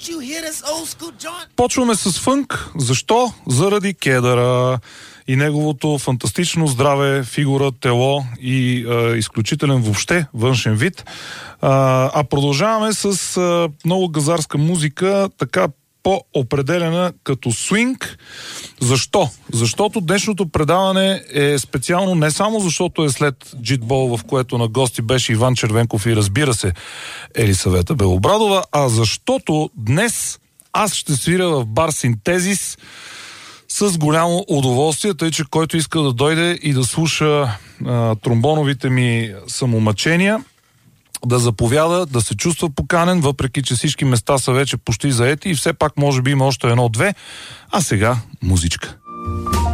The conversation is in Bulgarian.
Почваме с фънк. Защо? Заради кедъра и неговото фантастично здраве, фигура, тело и изключителен въобще външен вид. А продължаваме с много газарска музика, така по-определена като свинг. Защо? Защото днешното предаване е специално не само защото е след джитбол, в което на гости беше Иван Червенков и разбира се Елисавета Белобрадова, а защото днес аз ще свиря в бар Синтезис с голямо удоволствие, тъй че който иска да дойде и да слуша тромбоновите ми самомъчения, да заповяда, да се чувства поканен, въпреки че всички места са вече почти заети и все пак може би има още едно-две. А сега музичка.